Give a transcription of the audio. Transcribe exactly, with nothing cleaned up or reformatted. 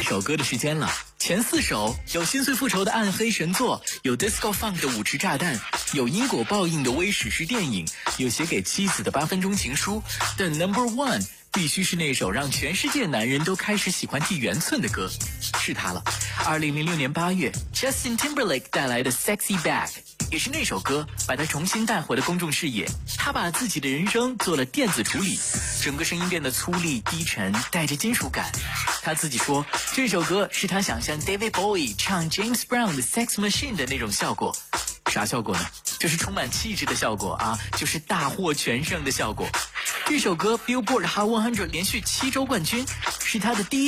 首歌的时间了。前四首有心碎复仇的暗黑神作，有 disco funk 的舞池炸弹，有因果报应的微史诗电影，有写给妻子的八分钟情书，但 number one 必须是那首让全世界男人都开始喜欢剃圆寸的歌，是他了。二零零六年八月 Justin Timberlake 带来的 Sexy Back， 也是那首歌把他重新带回了公众视野。他把自己的人声做了电子处理，整个声音变得粗粝低沉，带着金属感。他自己说，这首歌是他想象 David Bowie 唱 James Brown 的 Sex Machine 的那种效果。啥效果呢？就是充满气质的效果啊，就是大获全胜的效果。这首歌 Billboard Hot 一百连续七周冠军，是他的第一